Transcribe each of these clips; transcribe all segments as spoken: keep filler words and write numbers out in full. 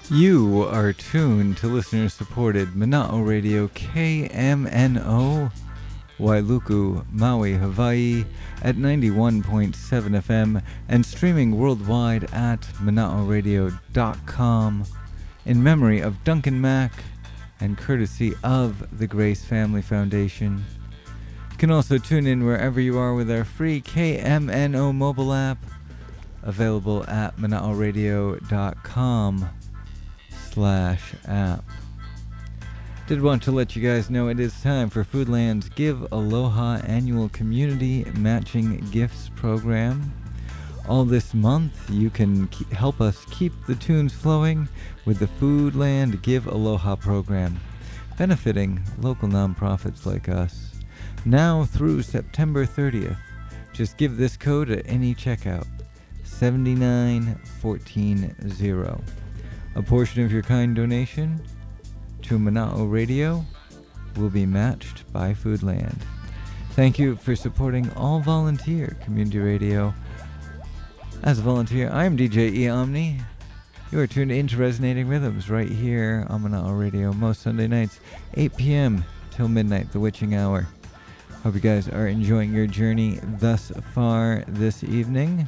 You are tuned to listener-supported Mana'o Radio K M N O, Wailuku, Maui, Hawaii at ninety-one point seven F M and streaming worldwide at mana'o radio dot com in memory of Duncan Mack and courtesy of the Grace Family Foundation. You can also tune in wherever you are with our free K M N O mobile app, available at mana'o radio dot com slash app. Did want to let you guys know it is time for Foodland's Give Aloha annual community matching gifts program. All this month you can ke- help us keep the tunes flowing with the Foodland Give Aloha program, benefiting local nonprofits like us. Now through September thirtieth, just give this code at any checkout, seven nine one four zero. A portion of your kind donation to Mana'o Radio will be matched by Foodland. Thank you for supporting all volunteer community radio. As a volunteer, I'm D J E. Omni. You are tuned into Resonating Rhythms right here on Mana'o Radio most Sunday nights, eight p.m. till midnight, the witching hour. Hope you guys are enjoying your journey thus far this evening.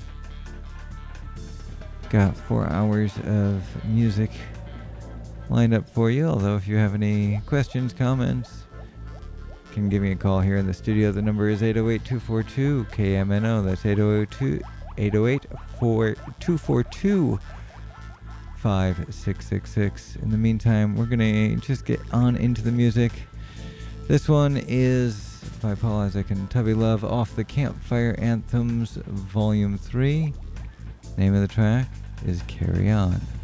Got four hours of music lined up for you, although if you have any questions, comments, you can give me a call here in the studio. The number is eight oh eight, two four two, K M N O. That's eight oh eight, two four two, five six six six. In the meantime, we're going to just get on into the music. This one is by Paul Isaac and Tubby Love off the Campfire Anthems Volume three. Name of the track is Carry On.